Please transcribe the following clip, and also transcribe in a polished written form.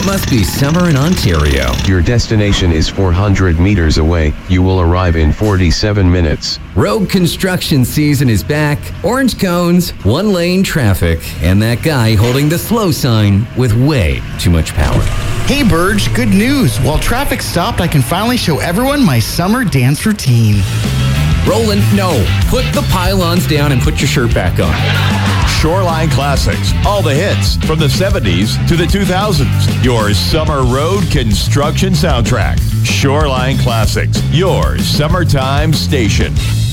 must be summer in Ontario. Your destination is 400 meters away. You will arrive in 47 minutes. Road construction season is back. Orange cones, one-lane traffic, and that guy holding the slow sign with way too much power. Hey, Burge, good news. While traffic stopped, I can finally show everyone my summer dance routine. Roland, no. Put the pylons down and put your shirt back on. Shoreline Classics. All the hits from the 70s to the 2000s. Your summer road construction soundtrack. Shoreline Classics. Your summertime station.